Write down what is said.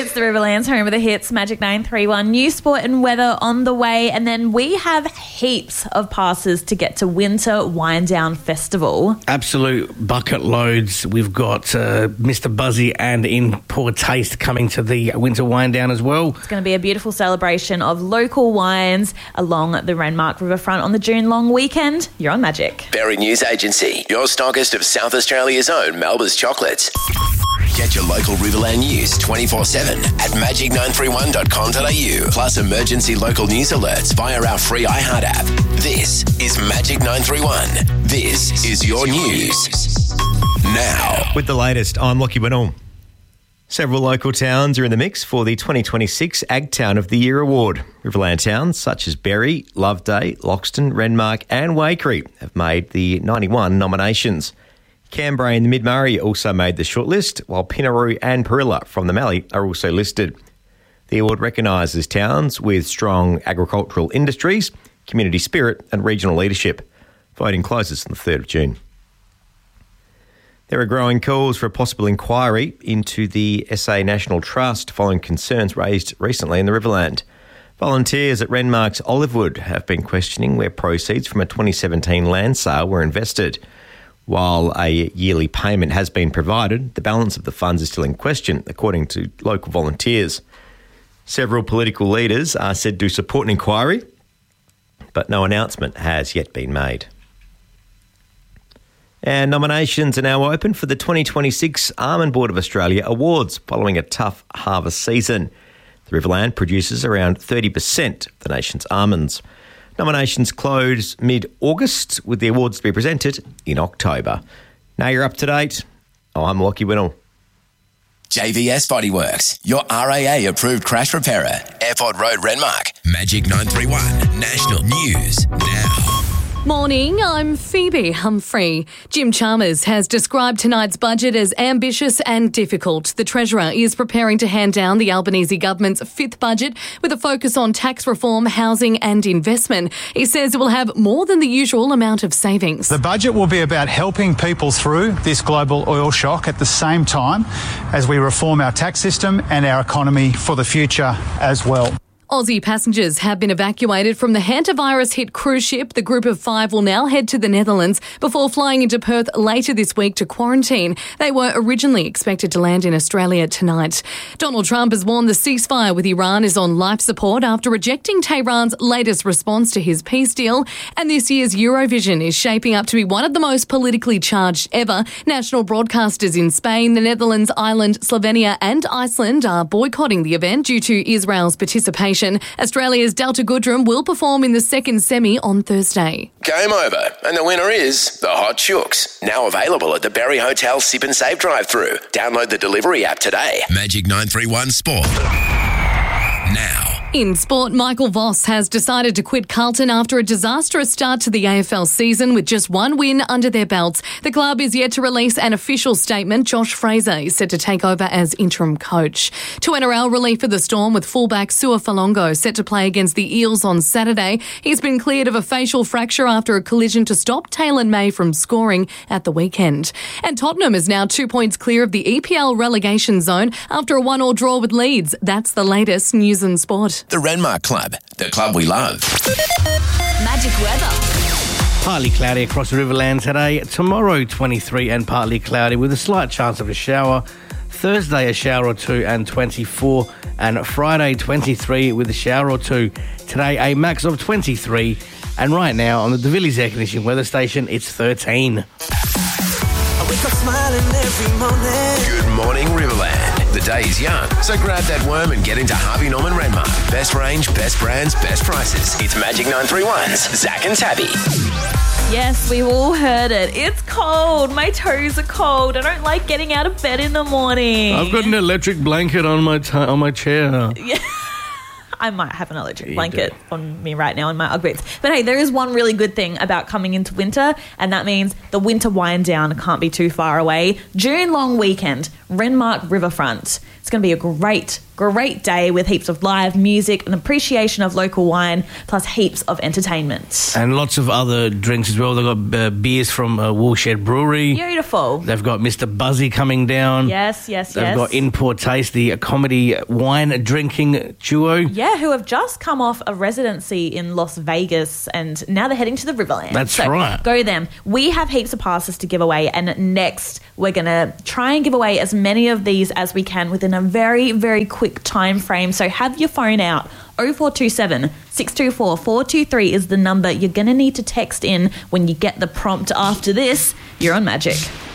It's the Riverlands, home of the hits, Magic 931. New sport and weather on the way. And then we have heaps of passes to get to Winter Wind Down Festival. Absolute bucket loads. We've got Mr. Buzzy and In Poor Taste coming to the Winter Wind Down as well. It's going to be a beautiful celebration of local wines along the Renmark Riverfront on the June long weekend. You're on Magic. Berry News Agency, your stockist of South Australia's own Melba's chocolates. Get your local Riverland news 24/7 at magic931.com.au. Plus emergency local news alerts via our free iHeart app. This is Magic 931. This is your news. Now. With the latest, I'm Lockie Winnell. Several local towns are in the mix for the 2026 Ag Town of the Year award. Riverland towns such as Berry, Loveday, Loxton, Renmark and Waikerie have made the 91 nominations. Cambrai and the Mid-Murray also made the shortlist, while Pinaroo and Perilla from the Mallee are also listed. The award recognises towns with strong agricultural industries, community spirit and regional leadership. Voting closes on the 3rd of June. There are growing calls for a possible inquiry into the SA National Trust following concerns raised recently in the Riverland. Volunteers at Renmark's Olivewood have been questioning where proceeds from a 2017 land sale were invested. While a yearly payment has been provided, the balance of the funds is still in question, according to local volunteers. Several political leaders are said to support an inquiry, but no announcement has yet been made. And nominations are now open for the 2026 Almond Board of Australia Awards following a tough harvest season. The Riverland produces around 30% of the nation's almonds. Nominations close mid-August, with the awards to be presented in October. Now you're up to date. I'm Lockie Winnell. JVS Bodyworks, your RAA-approved crash repairer. Airport Road, Renmark. Magic 931, National News Now. Morning, I'm Phoebe Humphrey. Jim Chalmers has described tonight's budget as ambitious and difficult. The Treasurer is preparing to hand down the Albanese government's 5th budget with a focus on tax reform, housing and investment. He says it will have more than the usual amount of savings. The budget will be about helping people through this global oil shock at the same time as we reform our tax system and our economy for the future as well. Aussie passengers have been evacuated from the hantavirus-hit cruise ship. The group of 5 will now head to the Netherlands before flying into Perth later this week to quarantine. They were originally expected to land in Australia tonight. Donald Trump has warned the ceasefire with Iran is on life support after rejecting Tehran's latest response to his peace deal. And this year's Eurovision is shaping up to be one of the most politically charged ever. National broadcasters in Spain, the Netherlands, Ireland, Slovenia and Iceland are boycotting the event due to Israel's participation. Australia's Delta Goodrem will perform in the second semi on Thursday. Game over, and the winner is the Hot Chooks. Now available at the Berry Hotel Sip and Save drive-thru. Download the delivery app today. Magic 931 Sport. Now. In sport, Michael Voss has decided to quit Carlton after a disastrous start to the AFL season with just one win under their belts. The club is yet to release an official statement. Josh Fraser is set to take over as interim coach. To NRL relief for the Storm with fullback Sua Falongo set to play against the Eels on Saturday. He's been cleared of a facial fracture after a collision to stop Taylor May from scoring at the weekend. And Tottenham is now 2 points clear of the EPL relegation zone after a 1-1 draw with Leeds. That's the latest news and sport. The Renmark Club, the club we love. Magic weather. Partly cloudy across the Riverland today. Tomorrow, 23 and partly cloudy with a slight chance of a shower. Thursday, a shower or two and 24. And Friday, 23 with a shower or two. Today, a max of 23. And right now, on the Davilli's air conditioning weather station, it's 13. I wake up smiling every morning. Good morning, Riverland. The day is young, so grab that worm and get into Harvey Norman Renmark. Best range, best brands, best prices. It's Magic 931's Zach and Tabby. Yes, we've all heard it. It's cold. My toes are cold. I don't like getting out of bed in the morning. I've got an electric blanket on my chair. Yeah. I might have an electric blanket on me right now in my Ugg boots. But hey, there is one really good thing about coming into winter, and that means the winter wind down can't be too far away. June long weekend, Renmark Riverfront. It's going to be a great day with heaps of live music and appreciation of local wine, plus heaps of entertainment. And lots of other drinks as well. They've got beers from Woolshed Brewery. Beautiful. They've got Mr. Buzzy coming down. Yes. They've got In Poor Taste, the comedy wine drinking duo. Yeah, who have just come off a residency in Las Vegas and now they're heading to the Riverland. That's right. Go them. We have heaps of passes to give away, and next we're going to try and give away as many of these as we can within a very, very quick time frame. So have your phone out. 0427 624 423 is the number you're going to need to text in when you get the prompt after this. You're on Magic.